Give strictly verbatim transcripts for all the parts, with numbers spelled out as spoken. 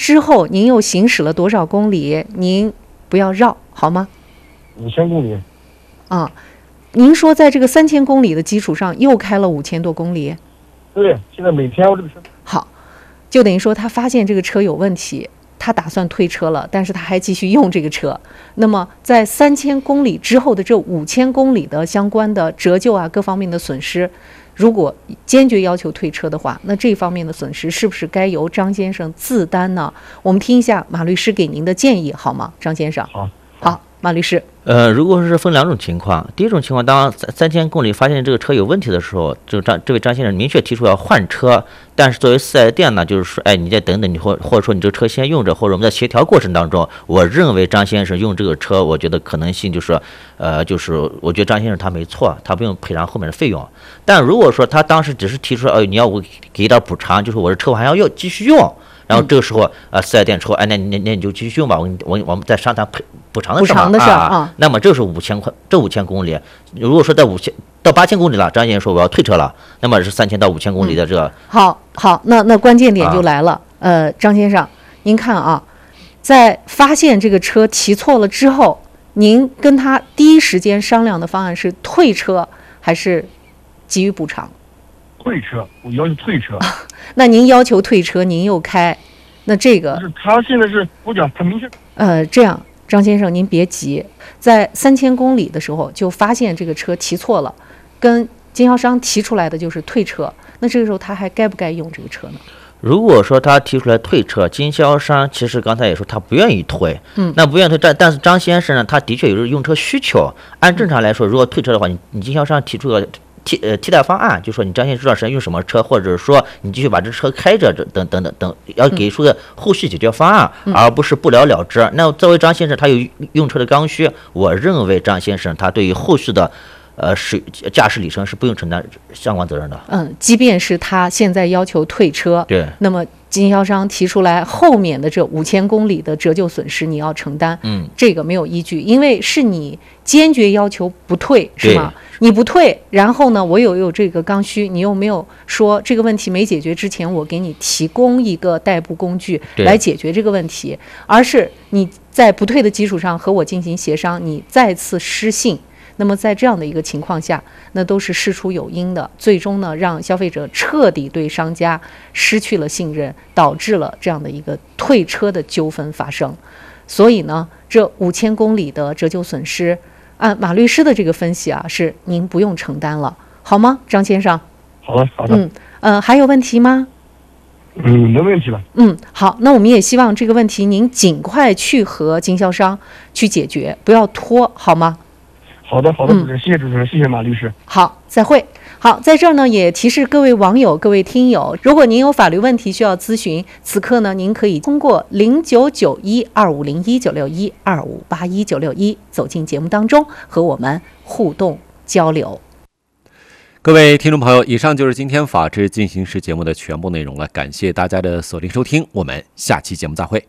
之后您又行驶了多少公里？您不要绕好吗？ 五千公里。 啊，您说在这个三千公里的基础上又开了五千多公里？ 对，现在每天我这个车。 好，就等于说他发现这个车有问题，他打算退车了，但是他还继续用这个车。那么在三千公里之后的这五千公里的相关的折旧啊，各方面的损失，如果坚决要求退车的话，那这方面的损失是不是该由张先生自担呢？我们听一下马律师给您的建议好吗？张先生。 好， 好，马律师。 呃，如果是分两种情况，第一种情况，当三三千公里发现这个车有问题的时候，这个张这位张先生明确提出要换车，但是作为四 S 店呢，就是说，哎，你再等等，你或或者说你这个车先用着，或者我们在协调过程当中，我认为张先生用这个车，我觉得可能性就是，呃，就是我觉得张先生他没错，他不用赔偿后面的费用。但如果说他当时只是提出，哎，你要我给一点补偿，就是我这车我还要要继续用。然后这个时候，呃，四 S 店说，哎，那那那你就继续用吧，我我我们再商谈赔补偿的事嘛啊。 啊那么这是五千块，这五千公里，如果说在五千到八千公里了，张先生说我要退车了，那么是三千到五千公里的这个。 嗯、好，好，那那关键点就来了，啊、呃，张先生，您看啊，在发现这个车骑错了之后，您跟他第一时间商量的方案是退车还是给予补偿？ 退车，我要求退车。 那您要求退车，您又开，那这个是他现在是我讲他明确。 呃，这样，张先生您别急，在三千公里的时候就发现这个车骑错了，跟经销商提出来的就是退车，那这个时候他还该不该用这个车呢？ 如果说他提出来退车，经销商其实刚才也说他不愿意退， 嗯， 那不愿意退，但但是张先生呢，他的确有用车需求。按正常来说，如果退车的话，你你经销商提出个替呃替代方案，就说你张先生这段时间用什么车，或者说你继续把这车开着，等等等等，要给出个后续解决方案， 嗯、 而不是不了了之。那作为张先生，他有用车的刚需，我认为张先生他对于后续的。呃，使驾驶里程是不用承担相关责任的。 嗯，即便是他现在要求退车， 对， 那么经销商提出来后面的这五千公里的折旧损失你要承担， 嗯， 这个没有依据，因为是你坚决要求不退，是吗？你不退，然后呢，我有有这个刚需，你又没有说这个问题没解决之前，我给你提供一个代步工具来解决这个问题，而是你在不退的基础上和我进行协商，你再次失信。那么在这样的一个情况下，那都是事出有因的，最终呢让消费者彻底对商家失去了信任，导致了这样的一个退车的纠纷发生。所以呢，这五千公里的折旧损失，按马律师的这个分析啊，是您不用承担了，好吗，张先生？ 好的，好的。 嗯，呃，还有问题吗？ 嗯，没问题了。 嗯，好，那我们也希望这个问题您尽快去和经销商去解决，不要拖，好吗？ 好的，好的，主持人，谢谢主持人，谢谢马律师。 好，再会。好，在这儿呢，也提示各位网友、各位听友，如果您有法律问题需要咨询，此刻呢，您可以通过零九九一二五零一九六一二五八一九六一走进节目当中，和我们互动交流。 各位听众朋友，以上就是今天法治进行时节目的全部内容了，感谢大家的锁定收听，我们下期节目再会。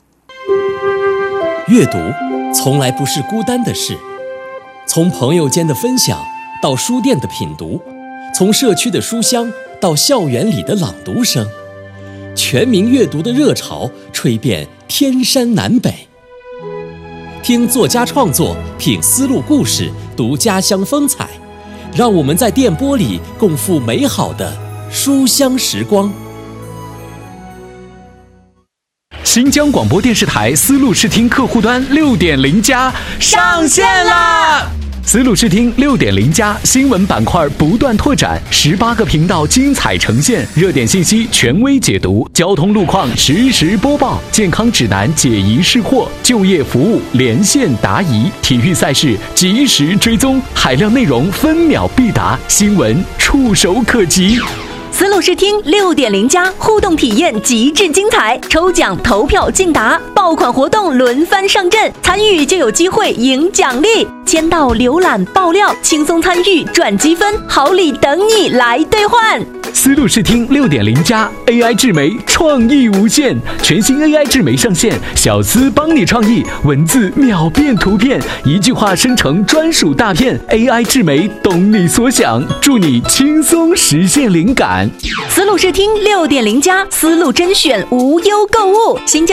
阅读从来不是孤单的事。从朋友间的分享到书店的品读，从社区的书香到校园里的朗读声，全民阅读的热潮吹遍天山南北。听作家创作，品丝路故事，读家乡风采，让我们在电波里共赴美好的书香时光。 新疆广播电视台丝路视听客户端 六点零 加上线啦！丝路视听 六点零 加新闻板块不断拓展，十八个频道精彩呈现，热点信息权威解读，交通路况实时播报，健康指南解疑释惑，就业服务连线答疑，体育赛事及时追踪，海量内容分秒必达，新闻触手可及。 丝路视听 六点零 加互动体验极致精彩，抽奖投票竞答，爆款活动轮番上阵，参与就有机会赢奖励，签到浏览爆料，轻松参与赚积分，好礼等你来兑换。 丝路视听 六点零 加 A I 智媒创意无限，全新 A I 智媒上线，小丝帮你创意，文字秒变图片，一句话生成专属大片， A I 智媒懂你所想，助你轻松实现灵感。 丝路视听 六点零 加丝路甄选无忧购物，新疆